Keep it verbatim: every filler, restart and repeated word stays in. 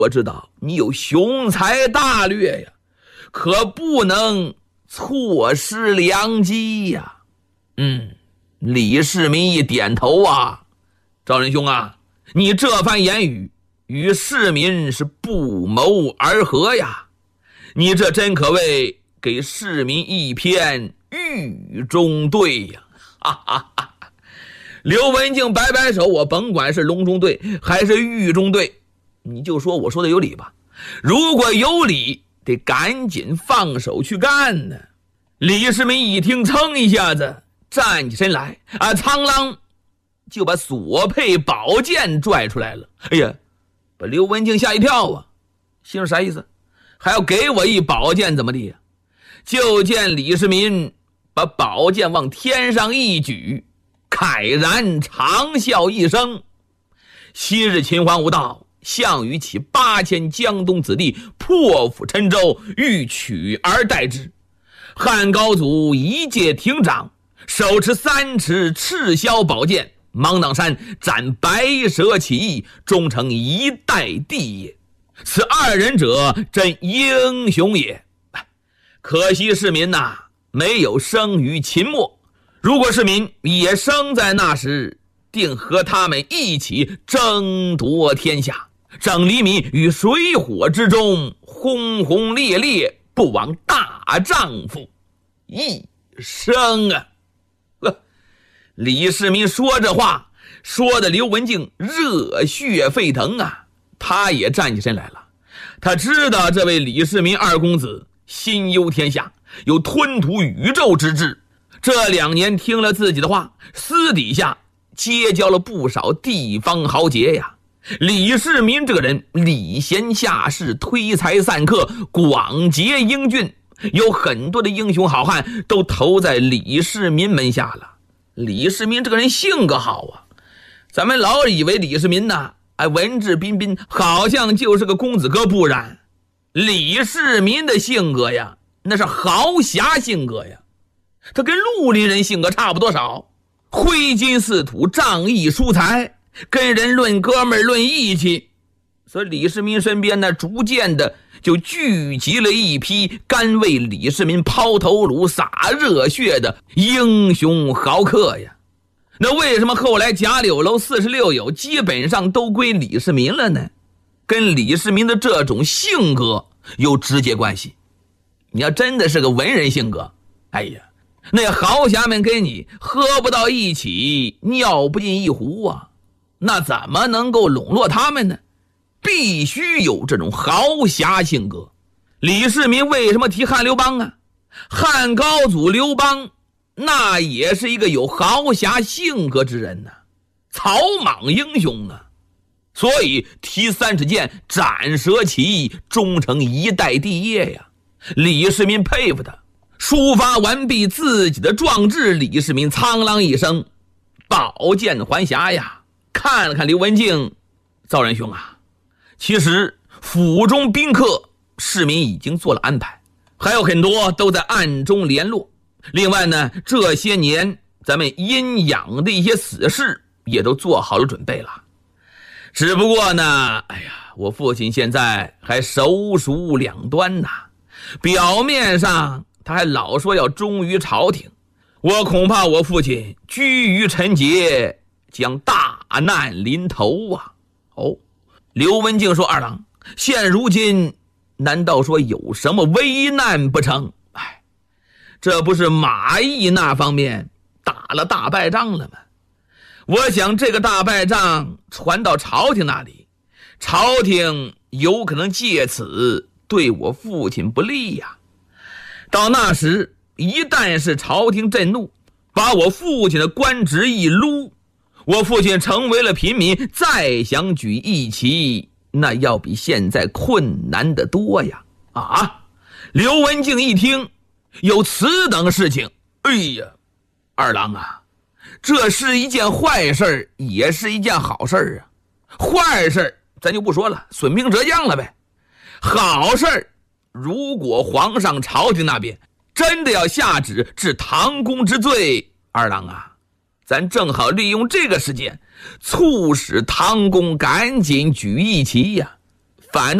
我知道你有雄才大略呀，可不能错失良机呀。嗯，李世民一点头啊，赵仁兄啊，你这番言语与市民是不谋而合呀，你这真可谓给市民一篇狱中对呀！哈哈哈！刘文静摆摆手，我甭管是隆中对还是狱中对，你就说我说的有理吧。如果有理，得赶紧放手去干呢。李世民一听，噌一下子站起身来啊，苍啷就把所佩宝剑拽出来了。哎呀，把刘文静吓一跳啊，心说啥意思？还要给我一宝剑怎么地呀？就见李世民把宝剑往天上一举，慨然长啸一声：昔日秦皇无道，项羽起八千江东子弟，破釜沉舟，欲取而代之。汉高祖一介亭长，手持三尺赤霄宝剑，芒砀山斩白蛇起义，终成一代帝也。此二人者，真英雄也。可惜市民呐、啊，没有生于秦末。如果市民也生在那时，定和他们一起争夺天下，整黎民于水火之中，轰轰烈烈，不枉大丈夫一生啊！呵，李世民说这话，说的刘文静热血沸腾啊！他也站起身来了。他知道这位李世民二公子心忧天下，有吞吐宇宙之志。这两年听了自己的话，私底下结交了不少地方豪杰呀。李世民这个人礼贤下士，推才散客，广结英俊，有很多的英雄好汉都投在李世民门下了。李世民这个人性格好啊，咱们老以为李世民呢，哎，文质彬彬，好像就是个公子哥，不然李世民的性格呀，那是豪侠性格呀，他跟绿林人性格差不多少，挥金似土，仗义疏财，跟人论哥们儿论义气。所以李世民身边呢，逐渐的就聚集了一批甘为李世民抛头颅洒热血的英雄豪客呀。那为什么后来贾柳楼四十六友基本上都归李世民了呢？跟李世民的这种性格有直接关系。你要真的是个文人性格，哎呀，那豪侠们跟你喝不到一起，尿不进一壶啊，那怎么能够笼络他们呢？必须有这种豪侠性格。李世民为什么提汉刘邦啊？汉高祖刘邦那也是一个有豪侠性格之人呢、啊，草莽英雄啊。所以提三尺剑，斩蛇起义，终成一代帝业呀。李世民佩服他。抒发完毕自己的壮志，李世民苍啷一声，宝剑还匣呀。看了看刘文静，赵仁兄啊，其实府中宾客市民已经做了安排，还有很多都在暗中联络。另外呢，这些年咱们阴阳的一些死事也都做好了准备了。只不过呢，哎呀，我父亲现在还手鼠两端呐，表面上他还老说要忠于朝廷，我恐怕我父亲居于陈节，将大难临头啊！哦，刘文静说：“二郎，现如今难道说有什么危难不成？哎，这不是马邑那方面打了大败仗了吗？我想这个大败仗传到朝廷那里，朝廷有可能借此对我父亲不利呀。到那时，一旦是朝廷震怒，把我父亲的官职一撸，我父亲成为了平民，再想举义旗，那要比现在困难得多呀！啊！刘文静一听，有此等事情，哎呀，二郎啊，这是一件坏事，也是一件好事啊。坏事咱就不说了，损兵折将了呗。好事，如果皇上朝廷那边真的要下旨治唐公之罪，二郎啊，咱正好利用这个时间，促使唐公赶紧举义旗呀， 反正